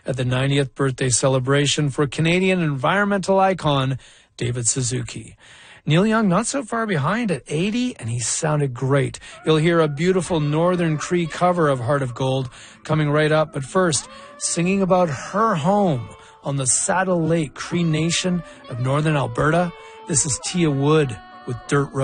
at the 90th birthday celebration for Canadian environmental icon David Suzuki. Neil Young not so far behind at 80, and he sounded great. You'll hear a beautiful Northern Cree cover of Heart of Gold coming right up, but first, singing about her home on the Saddle Lake Cree Nation of Northern Alberta, this is Tia Wood with Dirt Road.